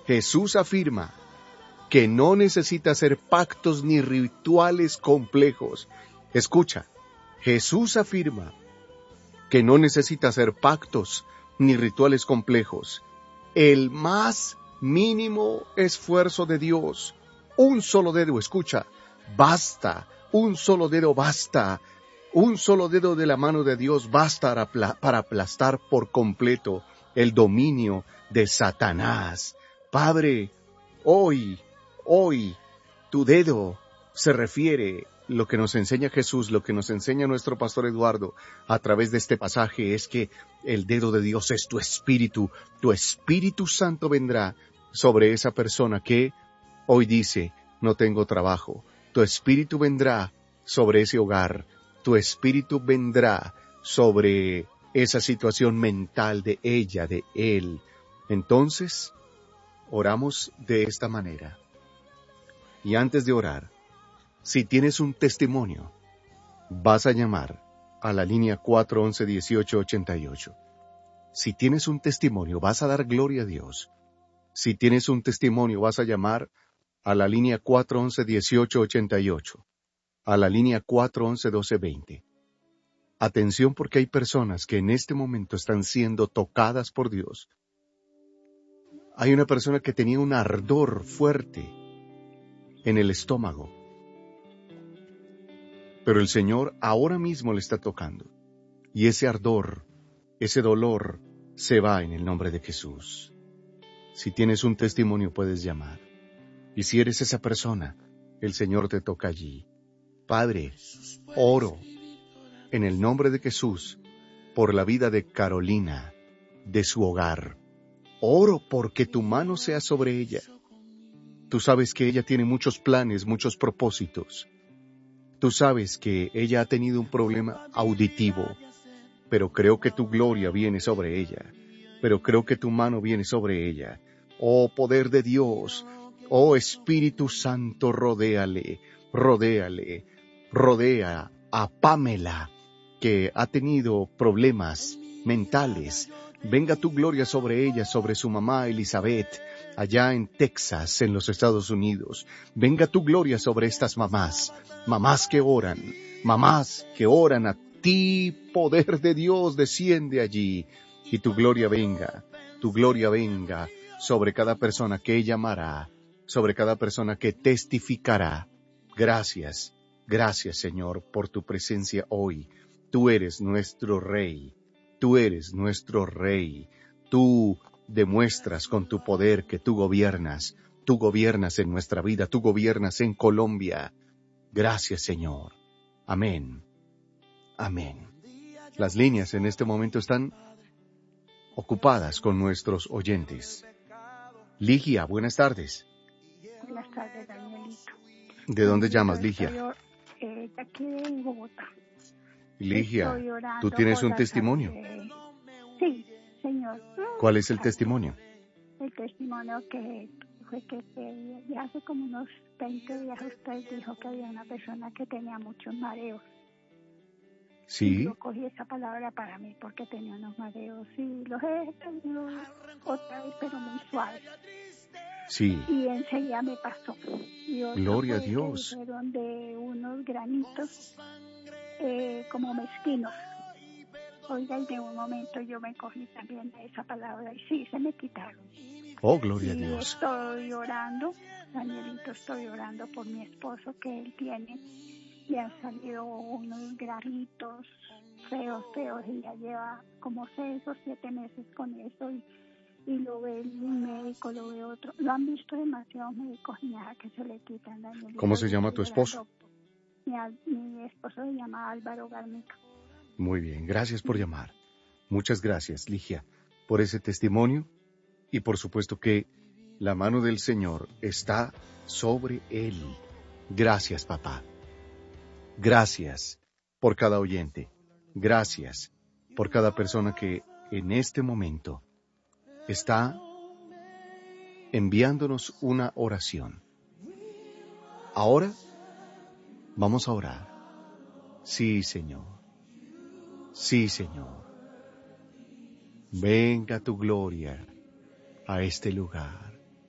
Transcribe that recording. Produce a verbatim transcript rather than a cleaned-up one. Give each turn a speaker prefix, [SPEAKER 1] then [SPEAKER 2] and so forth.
[SPEAKER 1] Jesús afirma que no necesita hacer pactos ni rituales complejos. Escucha, Jesús afirma que no necesita hacer pactos ni rituales complejos. El más mínimo esfuerzo de Dios, un solo dedo, escucha, basta, un solo dedo basta, un solo dedo de la mano de Dios basta para, para aplastar por completo el dominio de Satanás. Padre, hoy, hoy, tu dedo se refiere, lo que nos enseña Jesús, lo que nos enseña nuestro pastor Eduardo a través de este pasaje es que el dedo de Dios es tu espíritu. Tu Espíritu Santo vendrá sobre esa persona que hoy dice, no tengo trabajo. Tu espíritu vendrá sobre ese hogar. Tu espíritu vendrá sobre esa situación mental de ella, de él. Entonces, oramos de esta manera. Y antes de orar, si tienes un testimonio, vas a llamar a la línea cuatro once, dieciocho ochenta y ocho. Si tienes un testimonio, vas a dar gloria a Dios. Si tienes un testimonio, vas a llamar a la línea cuatro once, dieciocho ochenta y ocho, a la línea cuatro once, doce veinte. Atención, porque hay personas que en este momento están siendo tocadas por Dios. Hay una persona que tenía un ardor fuerte en el estómago, pero el Señor ahora mismo le está tocando. Y ese ardor, ese dolor, se va en el nombre de Jesús. Si tienes un testimonio, puedes llamar. Y si eres esa persona, el Señor te toca allí. Padre, oro en el nombre de Jesús por la vida de Carolina, de su hogar. Oro porque tu mano sea sobre ella. Tú sabes que ella tiene muchos planes, muchos propósitos. Tú sabes que ella ha tenido un problema auditivo, pero creo que tu gloria viene sobre ella, pero creo que tu mano viene sobre ella. Oh poder de Dios, oh Espíritu Santo, rodéale, rodéale, rodea a Pamela, que ha tenido problemas mentales. Venga tu gloria sobre ella, sobre su mamá Elizabeth, allá en Texas, en los Estados Unidos. Venga tu gloria sobre estas mamás, mamás que oran, mamás que oran a ti, poder de Dios desciende allí, y tu gloria venga, tu gloria venga sobre cada persona que llamará, sobre cada persona que testificará. Gracias, gracias Señor por tu presencia hoy. Tú eres nuestro Rey, tú eres nuestro Rey, tú demuestras con tu poder que tú gobiernas, tú gobiernas en nuestra vida, tú gobiernas en Colombia. Gracias Señor. Amén. Amén. Las líneas en este momento están ocupadas con nuestros oyentes. Ligia, buenas tardes.
[SPEAKER 2] Buenas tardes, Danielito.
[SPEAKER 1] ¿De dónde llamas, Ligia?
[SPEAKER 2] Estoy, eh, de aquí de Bogotá.
[SPEAKER 1] Ligia, ¿tú tienes un testimonio?
[SPEAKER 2] De... Sí, señor.
[SPEAKER 1] ¿Cuál es el testimonio?
[SPEAKER 2] El testimonio que fue que se, ya hace como unos veinte días usted dijo que había una persona que tenía muchos mareos.
[SPEAKER 1] Sí.
[SPEAKER 2] Y yo cogí esa palabra para mí porque tenía unos mareos y los he tenido otra vez, pero muy suaves.
[SPEAKER 1] Sí.
[SPEAKER 2] Y enseguida me pasó. Y
[SPEAKER 1] Gloria a Dios.
[SPEAKER 2] Fueron de unos granitos eh, como mezquinos. Oiga, y de un momento yo me cogí también de esa palabra y sí, se me quitaron.
[SPEAKER 1] Oh, gloria
[SPEAKER 2] y
[SPEAKER 1] a Dios.
[SPEAKER 2] Estoy orando, Danielito, estoy orando por mi esposo que él tiene. Le han salido unos granitos feos, feos, y ya lleva como seis o siete meses con eso y, y lo ve un médico, lo ve otro. Lo han visto demasiados médicos y nada que se le quitan. Daniel.
[SPEAKER 1] ¿Cómo se llama tu esposo?
[SPEAKER 2] Mi, mi esposo se llama Álvaro Garnica.
[SPEAKER 1] Muy bien, gracias por llamar. Muchas gracias, Ligia, por ese testimonio y por supuesto que la mano del Señor está sobre él. Gracias, papá. Gracias por cada oyente. Gracias por cada persona que en este momento está enviándonos una oración. Ahora vamos a orar. Sí, Señor. Sí, Señor. Venga tu gloria a este lugar.